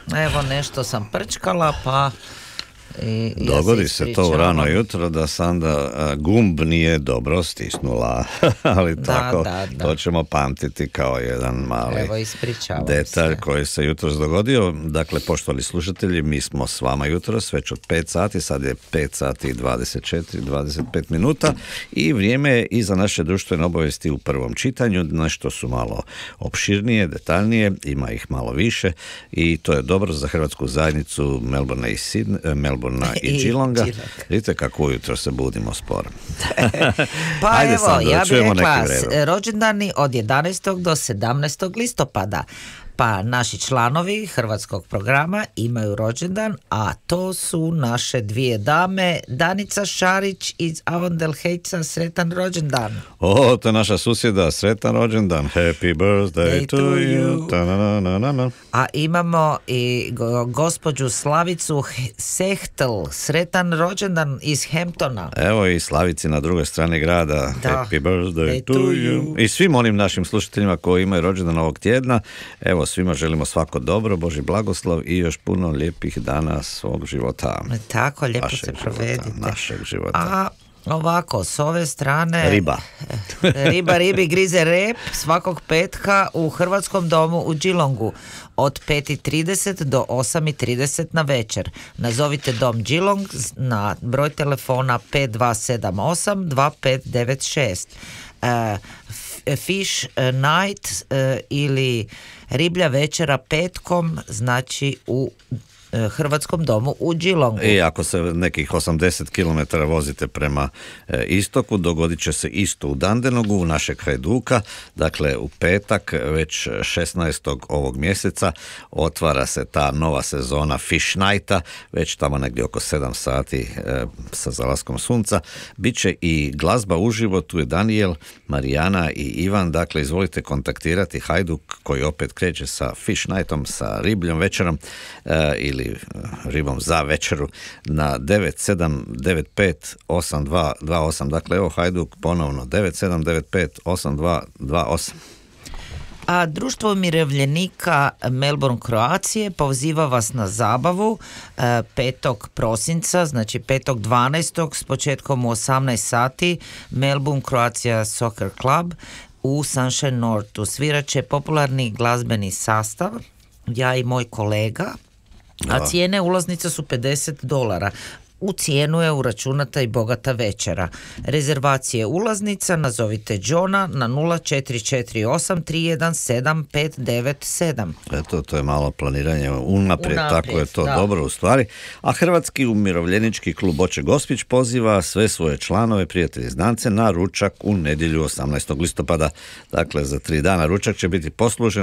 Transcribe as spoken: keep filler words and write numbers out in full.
Evo, nešto sam prčkala, pa... I Dogodi ja se, se to u rano jutro da Sanda gumb nije dobro stisnula, ali da, tako da, da. To ćemo pamtiti kao jedan mali Evo, detalj se. koji se jutros dogodio. Dakle, poštovani slušatelji, mi smo s vama jutros već od pet sati, sad je pet sati i dvadeset četiri, dvadeset pet minuta i vrijeme je i za naše društvene obavijesti u prvom čitanju. Nešto su malo opširnije, detaljnije, ima ih malo više i to je dobro za hrvatsku zajednicu Melbourne i Sydney, Melbourne i Geelonga. Vidite kako ujutro se budimo sporo. Pa Ajde, evo, Sandra, ja bih rekla rođendani od jedanaestog do sedamnaestog listopada. Pa naši članovi hrvatskog programa imaju rođendan, a to su naše dvije dame, Danica Šarić iz Avondale Heightsa, sretan rođendan. O, to je naša susjeda, sretan rođendan, happy birthday to, to you. Ta-na-na-na-na. A imamo i go, gospođu Slavicu Sehtel, sretan rođendan iz Hamptona. Evo i Slavici na drugoj strani grada, da. Happy birthday to, to you. you. I svim onim našim slušateljima koji imaju rođendan ovog tjedna, evo svima želimo svako dobro, Božji blagoslov i još puno lijepih dana svog života. Tako, lijepo se provedite. Našeg života. A ovako, s ove strane... Riba. Riba ribi grize rep svakog petka u Hrvatskom domu u Geelongu od pet i trideset do osam i trideset na večer. Nazovite dom Geelong na broj telefona pet dva sedam osam dva pet devet šest. Uh, Fish night uh, ili riblja večera petkom, znači u Hrvatskom domu u Geelongu. I ako se nekih osamdeset kilometara vozite prema e, istoku, dogodit će se isto u Dandenongu, u našeg Hajduka. Dakle, u petak, već šesnaestog ovog mjeseca, otvara se ta nova sezona Fish Nighta, već tamo negdje oko sedam sati e, sa zalaskom sunca. Biće i glazba uživo, tu je Daniel, Marijana i Ivan. Dakle, izvolite kontaktirati Hajduk koji opet kreće sa Fish Nightom, sa ribljom večerom e, ili ribom za večeru na devet sedam devet pet osam dva dva osam. Dakle, evo Hajduk ponovno devet sedam devet pet osam dva dva osam. A Društvo umirovljenika Melbourne Kroacije poziva vas na zabavu petog prosinca, znači petog dvanaestog s početkom u osamnaest sati, Melbourne Croatia Soccer Club u Sunshine Northu. Svirat će popularni glazbeni sastav, ja i moj kolega, a cijene ulaznica su pedeset dolara. U cijenu je uračunata i bogata večera. Rezervacije ulaznica nazovite Johna na nula četiri četiri osam tri jedan sedam pet devet sedam. Eto, to je malo planiranje unaprijed, unaprijed tako je to da. Dobro u stvari. A Hrvatski umirovljenički klub Oče Gospić poziva sve svoje članove, prijatelji i znance na ručak u nedjelju osamnaestog listopada. Dakle, za tri dana ručak će biti poslužen